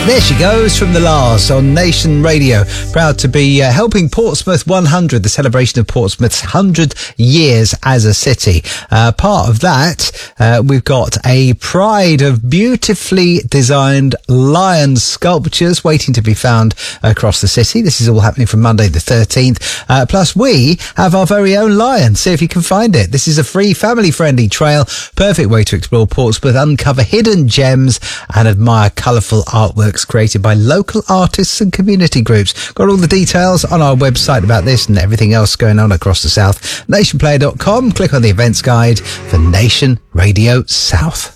There she goes from the Lars on Nation Radio. Proud to be helping Portsmouth 100, the celebration of Portsmouth's 100 years as a city. Part of that, we've got a pride of beautifully designed lion sculptures waiting to be found across the city. This is all happening from Monday the 13th. Plus, we have our very own lion. See if you can find it. This is a free, family-friendly trail. Perfect way to explore Portsmouth, uncover hidden gems and admire colourful artworks created by local artists and community groups. Got all the details on our website about this and everything else going on across the south. Nationplayer.com. Click on the events guide for Nation Radio South.